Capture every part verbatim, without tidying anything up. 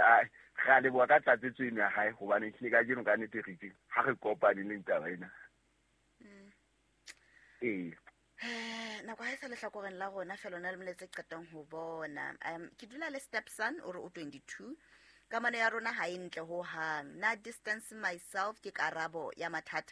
a ga le bua ka tlatsetso eno ya hae gobane tlile ka jeno ka netegetse ga re kopane le ntaba ena ee nako ha e sa le hlakoreng la rona fela ona le moletse qetang ho bona um ke dula le stepson o re o twenty-two kamano ya rona ha e ntle ho hang na distance myself ke karabo ya mathata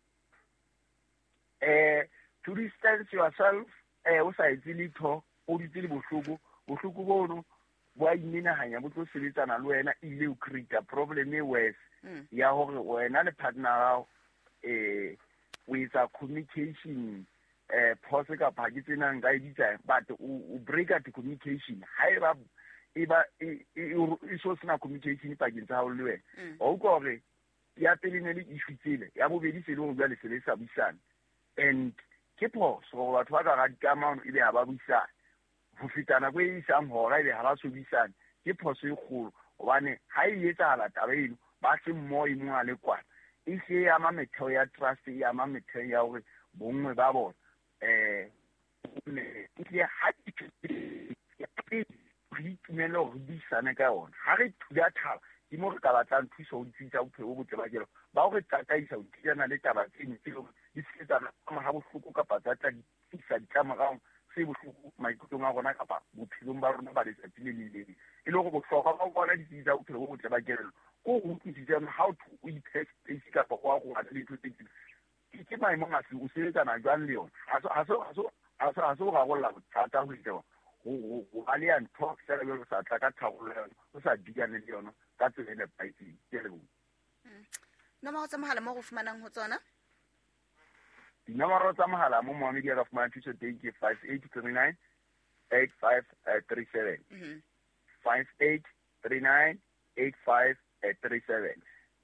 eh to distance yourself eh o sa itse litho o ditse le bohloko bohloko bono bo a imenahanya bo tlo sebetsana le wena ile o create problem e worse ya hore wena le partner wa eh with a communication eh pose ka phaki tsena nka e ditsa but o break at communication ha e ba e ba e so sena communication pa gintsa ha o le wena o go re ya pele ne le issue ya bobedi se le go bua le se le sa buisana and ke po so batho ba ka ga dikamano ile ha ba buisana go fitana go e isang hora ile ha ba so buisana ke phoso e kgolo gobane ha e etsahala taba eno ba se mmo e mwa le kwana e se ya ma metheo ya trust ya ma metheo ya hore bongwe ba bona eh ne ke ha ke re tumelo go buisana ka ona ha re thuya thaba di mo re ka batlang thuso go tsitsa bophelo bo botle ba jelo ba go tsataisa go tsena le taba tseno tseo di setsana ka ha bohloko ka patata di tsisa di tsamagao se bohloko maikutlo a rona kapa bophelong ba rona ba le tsatile le le e le go bohlokwa ba bona di tsitsa bophelo bo botle ba jelo go go tsitsa how to we test basic ka go go ga le tsitsa ke mai mo ngasi o sebetsana jwang le yona aso aso aso aso aso ga go la bothata go itse go go ale ya ntho se re go sa tla ka thagolo o sa digane le yona ka tsene paitsi ke le go no ma go tsamagala mo go fumanang ho tsona dinomoro tsa mogala mo mohamedi ya ka fumana thuso teng ke five eight three nine eight five three seven five eight three nine eight five three seven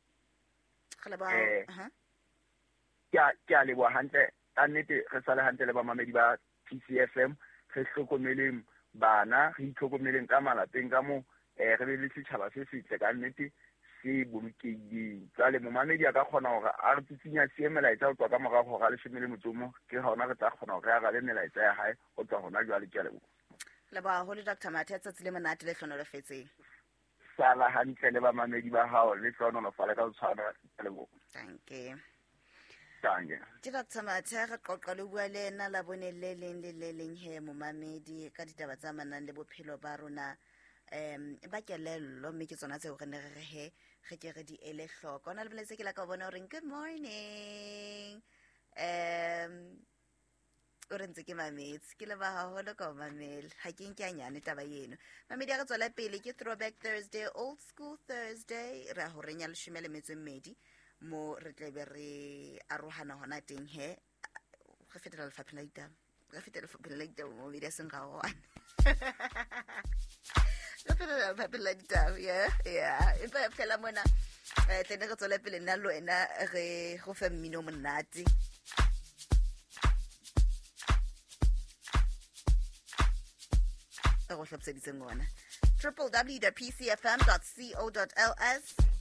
eh ya ya le bua hantle ka nnete re sale hantle le ba mamedi ba P C F M re hlokomeleng bana re itlhokomeleng ka malapeng ka mo eh re be le setšhaba se setle ka nnete se bolokeng tsa le momamedi a ka kgona hore a re tsitsinya seemela etsa go tswa ka morago ga le shemele motsomo ke gona re tla kgona hore a ga le melaetsa ya hae go tswa gona jwa le ke lebo le ba ho le Doctor Mathetsa tsile monate le hlono le fetseng sala hantle le ba mamedi ba hao le hlono lo fala ka tshwana lebo thank you thank you ke Doctor Mathetsa qoqa le bua le nna la bone le leng le le leng he momamedi ka ditaba tsa manang le bophelo ba rona um ba kelello mme ke tsona tseo re ne re he ge ke re di ele hloko ona le boletse ke la ka bona hore good morning um o re ntse ke mametse ke le ba haholo ka mamela ha ke nke anyane taba yeno mamedi a re tswela pele ke Throwback Thursday Old School Thursday ra ho renya le shumele metse mmedi mo re tlebe re arohana hona teng he re fetela le fapela ditaba re fetela le fapela ditaba mo media seng ga ona le fetela le fapela ditaba yeah yeah e pa fela mona eh tene re tswela pele nna lo ena re go fe mmino monate go hlapseditseng ngwana w w w dot p c f m dot co dot l s